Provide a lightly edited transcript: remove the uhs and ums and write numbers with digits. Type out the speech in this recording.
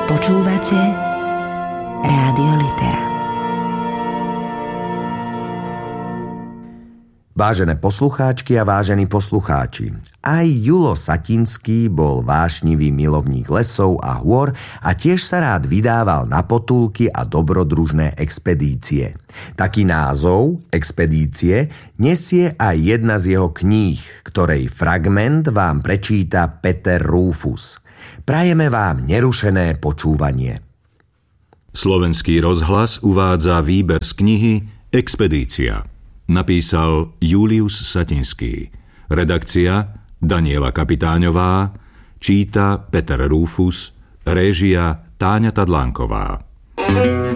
Počúvate Rádio Litera. Vážené poslucháčky a vážení poslucháči, aj Julo Satinský bol vášnivý milovník lesov a hôr a tiež sa rád vydával na potulky a dobrodružné expedície. Taký názov, Expedície, nesie aj jedna z jeho kníh, ktorej fragment vám prečíta Peter Rúfus. Prajeme vám nerušené počúvanie. Slovenský rozhlas uvádza výber z knihy Expedícia. Napísal Julius Satinský. Redakcia Daniela Kapitáňová. Číta Peter Rúfus. Réžia Táňa Tadlánková.